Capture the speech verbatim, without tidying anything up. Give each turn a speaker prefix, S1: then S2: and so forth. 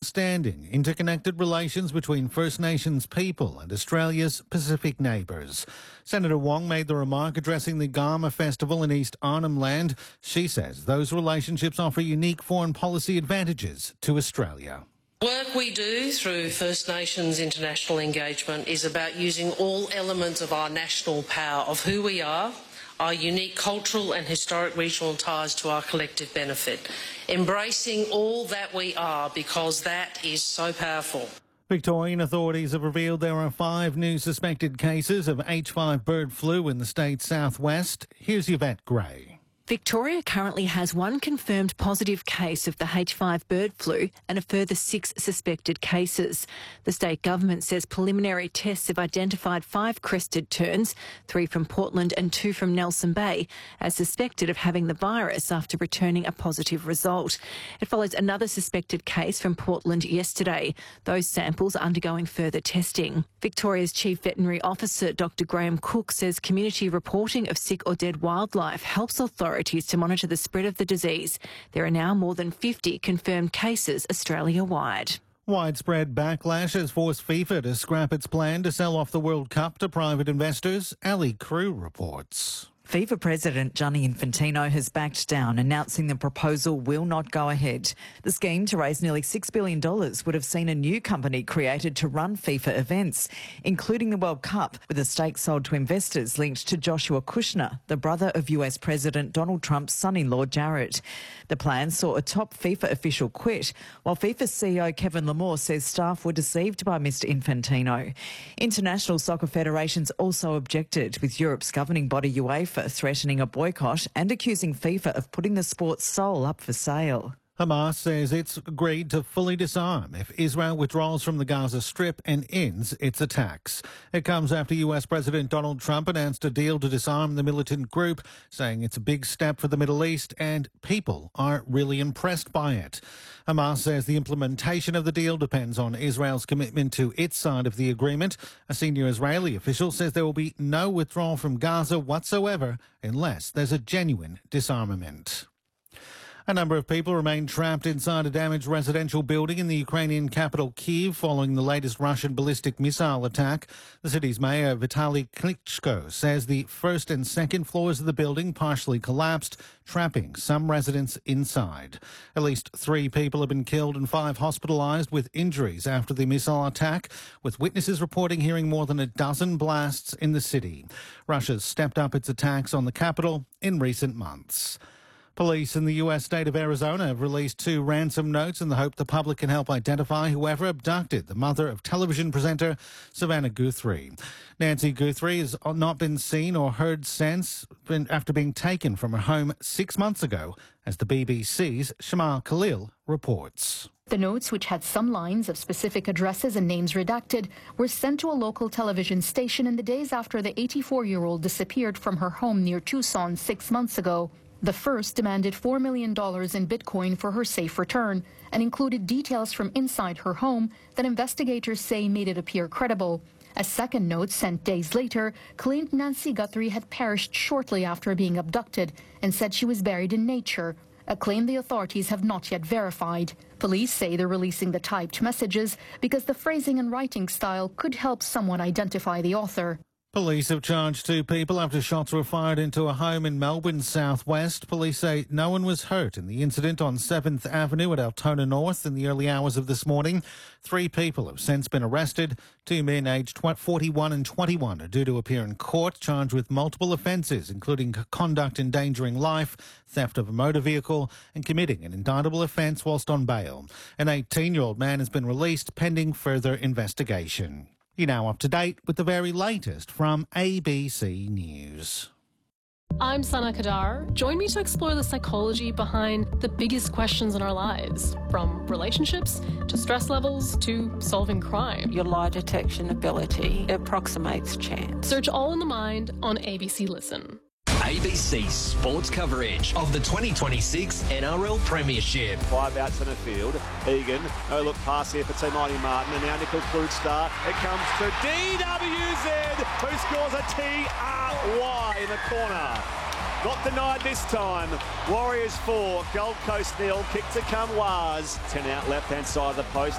S1: long-standing interconnected relations between First Nations people and Australia's Pacific neighbours. Senator Wong made the remark addressing the Garma Festival in East Arnhem Land. She says those relationships offer unique foreign policy advantages to Australia.
S2: Work we do through First Nations international engagement is about using all elements of our national power, of who we are, our unique cultural and historic regional ties to our collective benefit, embracing all that we are because that is so powerful.
S1: Victorian authorities have revealed there are five new suspected cases of H five bird flu in the state's southwest. Here's Yvette Gray.
S3: Victoria currently has one confirmed positive case of the H five bird flu and a further six suspected cases. The state government says preliminary tests have identified five crested terns, three from Portland and two from Nelson Bay, as suspected of having the virus after returning a positive result. It follows another suspected case from Portland yesterday. Those samples are undergoing further testing. Victoria's Chief Veterinary Officer, Doctor Graham Cook, says community reporting of sick or dead wildlife helps authorities to monitor the spread of the disease. There are now more than fifty confirmed cases Australia-wide.
S1: Widespread backlash has forced FIFA to scrap its plan to sell off the World Cup to private investors. Ali Crew reports.
S4: FIFA President Gianni Infantino has backed down, announcing the proposal will not go ahead. The scheme to raise nearly six billion dollars would have seen a new company created to run FIFA events, including the World Cup, with a stake sold to investors linked to Joshua Kushner, the brother of U S President Donald Trump's son-in-law Jared. The plan saw a top FIFA official quit, while FIFA C E O Kevin Lamore says staff were deceived by Mister Infantino. International soccer federations also objected, with Europe's governing body UEFA threatening a boycott and accusing FIFA of putting the sport's soul up for sale.
S1: Hamas says it's agreed to fully disarm if Israel withdraws from the Gaza Strip and ends its attacks. It comes after U S President Donald Trump announced a deal to disarm the militant group, saying it's a big step for the Middle East and people are really impressed by it. Hamas says the implementation of the deal depends on Israel's commitment to its side of the agreement. A senior Israeli official says there will be no withdrawal from Gaza whatsoever unless there's a genuine disarmament. A number of people remain trapped inside a damaged residential building in the Ukrainian capital Kyiv following the latest Russian ballistic missile attack. The city's mayor, Vitaly Klitschko, says the first and second floors of the building partially collapsed, trapping some residents inside. At least three people have been killed and five hospitalised with injuries after the missile attack, with witnesses reporting hearing more than a dozen blasts in the city. Russia's stepped up its attacks on the capital in recent months. Police in the U S state of Arizona have released two ransom notes in the hope the public can help identify whoever abducted the mother of television presenter Savannah Guthrie. Nancy Guthrie has not been seen or heard since after being taken from her home six months ago, as the B B C's Shamal Khalil reports.
S5: The notes, which had some lines of specific addresses and names redacted, were sent to a local television station in the days after the eighty-four-year-old disappeared from her home near Tucson six months ago. The first demanded four million dollars in Bitcoin for her safe return and included details from inside her home that investigators say made it appear credible. A second note, sent days later, claimed Nancy Guthrie had perished shortly after being abducted and said she was buried in nature, a claim the authorities have not yet verified. Police say they're releasing the typed messages because the phrasing and writing style could help someone identify the author.
S1: Police have charged two people after shots were fired into a home in Melbourne's southwest. Police say no one was hurt in the incident on seventh Avenue at Altona North in the early hours of this morning. Three people have since been arrested. Two men aged forty-one and twenty-one are due to appear in court, charged with multiple offences, including conduct endangering life, theft of a motor vehicle and committing an indictable offence whilst on bail. An eighteen-year-old man has been released pending further investigation. You're now up to date with the very latest from A B C News.
S6: I'm Sana Kadar. Join me to explore the psychology behind the biggest questions in our lives, from relationships to stress levels to solving crime.
S7: Your lie detection ability approximates chance.
S6: Search All in the Mind on A B C Listen.
S8: A B C sports coverage of the twenty twenty-six N R L Premiership.
S9: Five out centre field. Egan, no look pass here for T. Mighty Martin. And now Nickel Klugstad. It comes to D W Z, who scores a T R Y in the corner. Not denied this time. Warriors four, Gold Coast nil. Kick to come was. ten out left-hand side of the post.